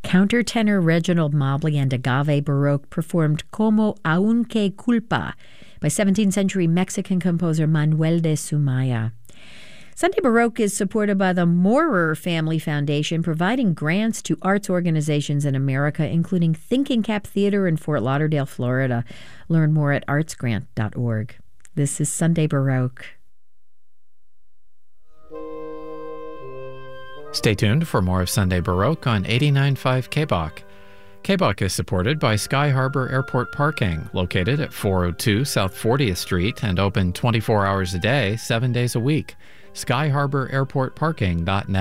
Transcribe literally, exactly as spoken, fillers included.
Countertenor Reginald Mobley and Agave Baroque performed Como Aunque Culpa by seventeenth century Mexican composer Manuel de Sumaya. Sunday Baroque is supported by the Moorer Family Foundation, providing grants to arts organizations in America, including Thinking Cap Theater in Fort Lauderdale, Florida. Learn more at arts grant dot org. This is Sunday Baroque. Stay tuned for more of Sunday Baroque on eighty-nine point five K B O C. K B O C is supported by Sky Harbor Airport Parking, located at four oh two South fortieth Street and open twenty-four hours a day, seven days a week. sky harbor airport parking dot net.